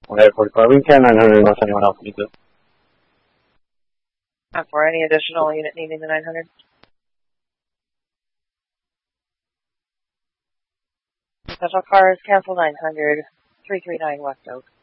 45, wind can 900, north anyone else needs it. For any additional unit needing the 900? Special cars, cancel 900, 339 West Oak.